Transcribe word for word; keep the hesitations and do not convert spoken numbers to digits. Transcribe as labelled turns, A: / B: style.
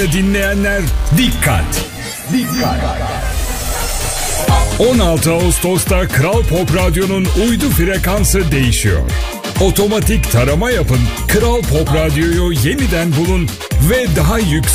A: Dinleyenler dikkat! Dikkat! on altı Ağustos'ta Kral Pop Radyo'nun uydu frekansı değişiyor. Otomatik tarama yapın, Kral Pop Radyo'yu yeniden bulun ve daha yüksek